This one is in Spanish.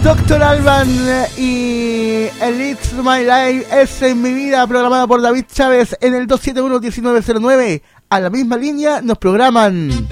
Doctor Alban y el It's My Life es en mi vida, programada por David Chávez en el 271-1909. A la misma línea nos programan.